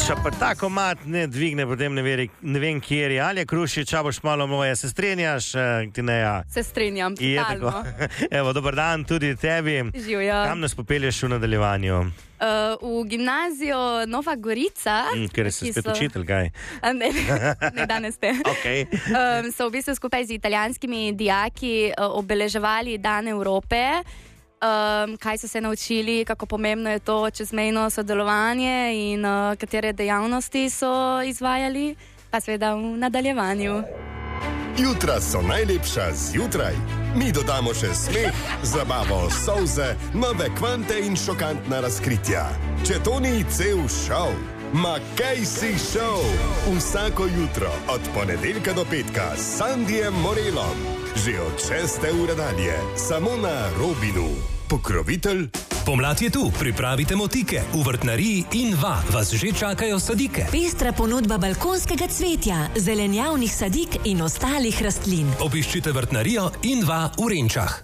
Če pa tako mat ne dvigne, potem ne vem, kjer je. Ali je Krušič, a boš malo moje, se strenjaš, Tineja? Se strenjam, totalno. Evo, dober dan tudi tebi. Živjo. Kam nas popelješ v nadaljevanju? V gimnazijo Nova Gorica. Ker si spet učitelj, kaj? Ne, danes ste. Okay. So v bistvu skupaj z italijanskimi dijaki obeleževali Dan Evrope. Kaj so se naučili, kako pomembno je to čezmejno sodelovanje in katere dejavnosti so izvajali, pa seveda v nadaljevanju. Jutra so najlepša zjutraj. Mi dodamo še smeh, zabavo, solze, nove kvante in šokantna razkritja. Če to ni cel šov, ma kaj si šov? Vsako jutro od ponedeljka do petka s Sandijem Morelom. Že od 6. ure dalje, samo na Robinu. Pokrovitelj. Pomlad je tu, pripravite motike. V vrtnariji Inva vas že čakajo sadike. Pestra ponudba balkonskega cvetja, zelenjavnih sadik in ostalih rastlin. Obiščite vrtnarijo Inva v Renčah.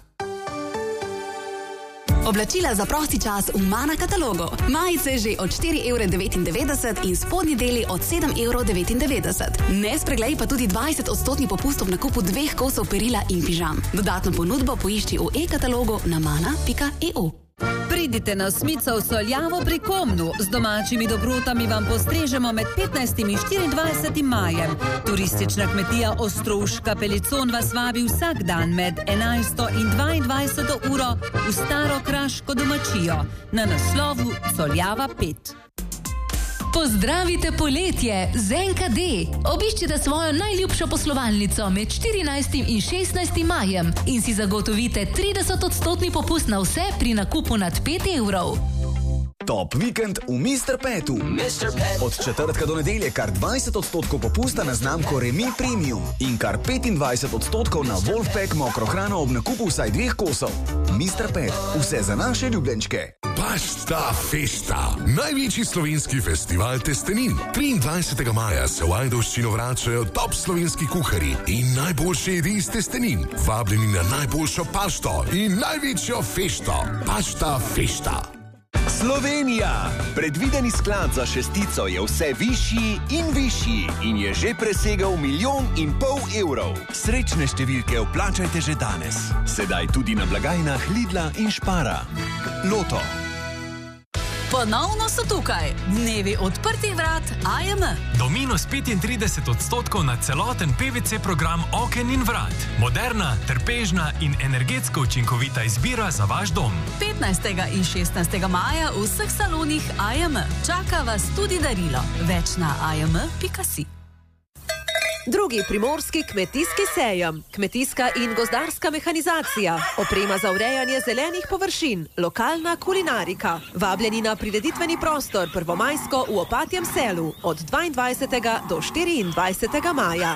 Oblačila za prosti čas v Mana katalogu. Majice že od 4,99 € in spodnji deli od 7,99 €. Ne spreglej pa tudi 20% popust ob nakupu 2 kosov perila in pižam. Dodatno ponudbo poišči v e-katalogu na mana.eu. Pridite na Smico v Soljavo pri Komnu. Z domačimi dobrotami vam postrežemo med 15. in 24. majem. Turistična kmetija Ostrouška Pelicon vas vabi vsak dan med 11. in 22. uro v staro kraško domačijo na naslovu Soljava 5. Pozdravite poletje z NKD. Obiščite svojo najljubšo poslovalnico med 14. in 16. majem in si zagotovite 30% popust na vse pri nakupu nad 5 €. Top vikend v Mr. Petu. Od četrtka do nedelje kar 20% popusta na znamko Remi Premium in kar 25% na Wolfpack mokro hrano ob nakupu vsaj 2 kosov. Mr. Pet, vse za naše ljubljenčke. Pasta Festa, največji slovenski festival testenin. 23. maja se v Ajdovščino vračajo top slovenski kuharji in najboljše jedi iz testenin. Vabljeni na najboljšo pašto in največjo fešto. Pasta Festa. Slovenija! Predvideni sklad za šestico je vse višji in višji in je že presegel 1,5 milijona €. Srečne številke vplačajte že danes. Sedaj tudi na blagajnah Lidla in Špara. Loto. Ponovno so tukaj. Dnevi odprtih vrat AJM. Do minus 35% na celoten PVC program oken in vrat. Moderna, trpežna in energetsko učinkovita izbira za vaš dom. 15. in 16. maja v vseh salonih AJM. Čaka vas tudi darilo. Več na ajm.si. Drugi primorski kmetijski sejem, kmetijska in gozdarska mehanizacija, oprema za urejanje zelenih površin, lokalna kulinarika. Vabljeni na prireditveni prostor Prvomajsko v Opatjem selu od 22. do 24. maja.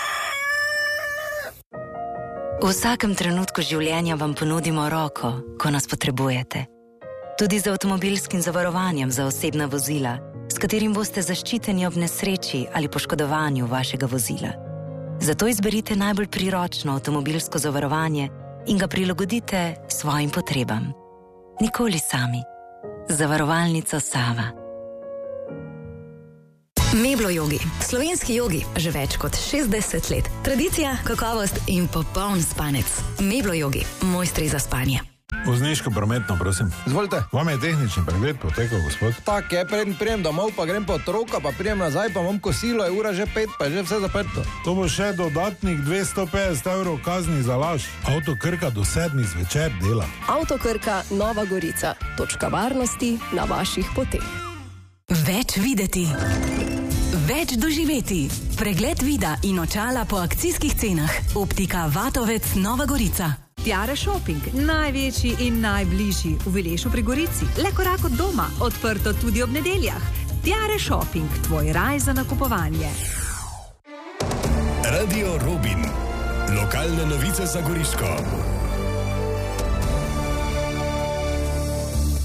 V vsakem trenutku življenja vam ponudimo roko, ko nas potrebujete. Tudi z avtomobilskim zavarovanjem za osebna vozila, s katerim boste zaščiteni ob nesreči ali poškodovanju vašega vozila. Zato izberite najbolj priročno avtomobilsko zavarovanje in ga prilagodite svojim potrebam. Nikoli sami. Zavarovalnica Sava. Meblo jogi. Slovenski jogi. Že več kot 60 let. Tradicija, kakovost in popoln spanec. Meblo jogi. Mojstri za spanje. Vozniško prometno, prosim. Izvolite. Vam je tehnični pregled potekal, gospod? Tak je, prijem domov, pa grem po otroka, pa prijem nazaj, pa imam kosilo, je ura že 5, pa je že vse zaprto. To bo še dodatnih 250 € kazni za laž. Avto Krka do 7 zvečer dela. Avto Krka Nova Gorica. Točka varnosti na vaših poteh. Več videti. Več doživeti. Pregled vida in očala po akcijskih cenah. Optika Vatovec Nova Gorica. Tiare Shopping, največji in najbližji v Vilešu pri Gorici. Le korak od doma, odprto tudi ob nedeljah. Tiare Shopping, tvoj raj za nakupovanje. Radio Robin. Lokalne novice za Goriško.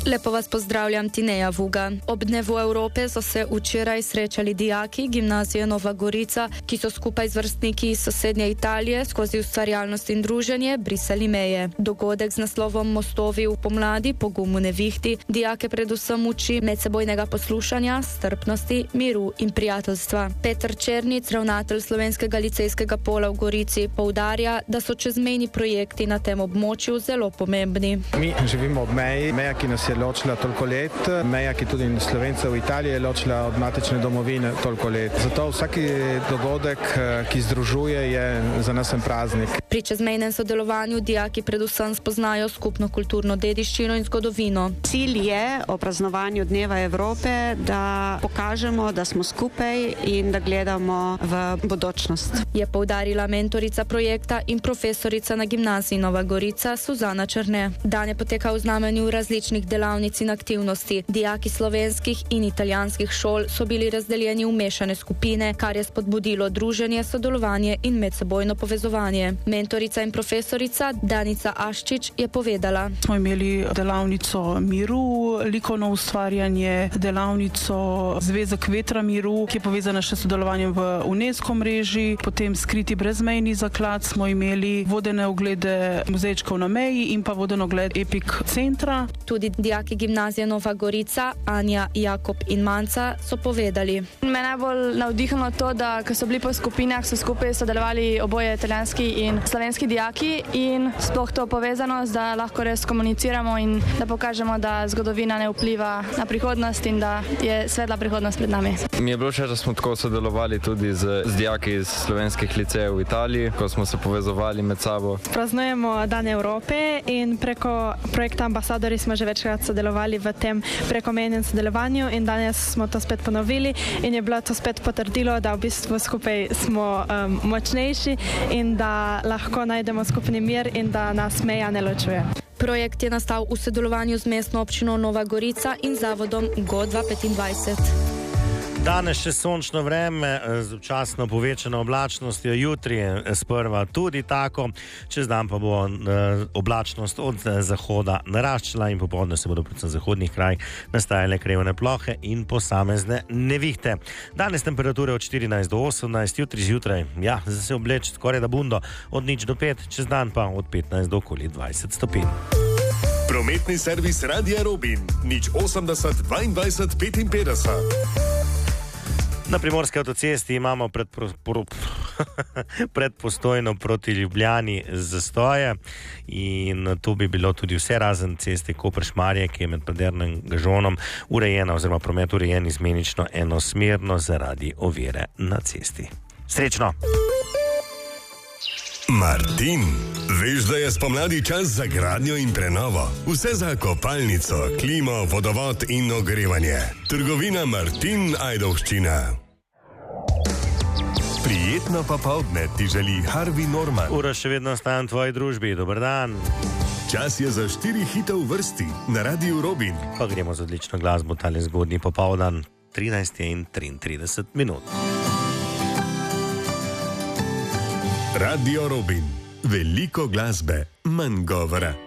Lepo vas pozdravljam, Tineja Vuga. Ob Dnevu Evrope so se včeraj srečali dijaki gimnazije Nova Gorica, ki so skupaj z vrstniki iz sosednje Italije skozi ustvarjalnost in druženje brisali meje. Dogodek z naslovom Mostovi v pomladi, pogum v nevihti, dijake predvsem uči medsebojnega poslušanja, strpnosti, miru in prijateljstva. Peter Černic, ravnatelj Slovenskega licejskega pola v Gorici, poudarja, da so čezmejni projekti na tem območju zelo pomembni. Mi živimo ob meji, meja, ki nas je ločila toliko let, meja, ki tudi Slovencev v Italiji je ločila od matične domovine toliko let. Zato vsaki dogodek, ki združuje, je za nas en praznik. Pri čezmejnem sodelovanju dijaki predvsem spoznajo skupno kulturno dediščino in zgodovino. Cilj je o praznovanju Dneva Evrope, da pokažemo, da smo skupaj in da gledamo v bodočnost. Je poudarila mentorica projekta in profesorica na gimnaziji Nova Gorica Suzana Črne. Dan je potekal v znamenju različnih delavnic in aktivnosti. Dijaki slovenskih in italijanskih šol so bili razdeljeni v mešane skupine, kar je spodbudilo druženje, sodelovanje in medsebojno povezovanje. Mentorica in profesorica Danica Aščič je povedala: Smo imeli delavnico miru, likovno ustvarjanje, delavnico Zvezek vetra miru, ki je povezana še s sodelovanjem v UNESCO mreži, potem skriti brezmejni zaklad, smo imeli vodene oglede muzejčkov na meji in pa voden ogled Epik centra. Tudi dijaki gimnazije Nova Gorica, Anja, Jakob in Manca so povedali: Me najbolj navdihnilo to, da ko so bili po skupinah, so skupaj sodelovali oboje italijanski in slovenski dijaki in sploh to povezanost, da lahko res komuniciramo in da pokažemo, da zgodovina ne vpliva na prihodnost in da je svetla prihodnost pred nami. Mi je bilo všeč, da smo tako sodelovali tudi z dijaki iz slovenskih licejev v Italiji, ko smo se povezovali med sabo. Praznujemo Dan Evrope in preko projekta Ambasadori smo že večkrat sodelovali v tem prekomejnem sodelovanju in danes smo to spet ponovili in je bilo to spet potrdilo, da v bistvu skupaj smo močnejši in da lahko najdemo skupni mir in da nas meja ne ločuje. Projekt je nastal v sodelovanju z mestno občino Nova Gorica in zavodom GO 2025. Danes še sončno vreme z občasno povečano oblačnostjo, jutri je sprva tudi tako, čez dan pa bo oblačnost od zahoda naraščala in popoldne se bodo predvsem v zahodnih krajih nastajale krajevne plohe in posamezne nevihte. Danes temperature od 14 do 18, jutri zjutraj, se obleč skoraj da bundo, od 0 do 5, čez dan pa od 15 do okoli 20 stopinj. Prometni servis Radia Robin, 080 22 55. Na Primorski avtocesti imamo pred Postojno proti Ljubljani zastoje in to bi bilo tudi vse razen ceste Koper-Šmarje, ki je med Prederno in Gažonom urejena oziroma promet urejen izmenično enosmerno zaradi ovire na cesti. Srečno! Martin, veš, da je spomladi čas za gradnjo in prenovo? Vse za kopalnico, klimo, vodovod in ogrevanje. Trgovina Martin Ajdovščina. Prijetno popoldne ti želi Harvey Norman. Ura še vedno ostaja v tvoji družbi. Dober dan. Čas je za 4 hite v vrsti na Radiu Robin. Pa gremo z odlično glasbo tale zgodnji popoldan. 13:33 minut. Radio Robin. Veliko glasbe, manj govora.